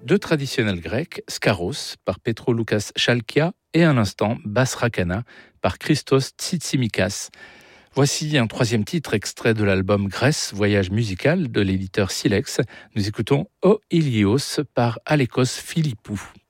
deux traditionnels grecs, Skaros par Petro-Loukas Chalkia et un instant Bas Rakana par Christos Tsitsimikas. Voici un troisième titre extrait de l'album Grèce, voyage musical de l'éditeur Silex. Nous écoutons O Ilios par Alekos Philippou.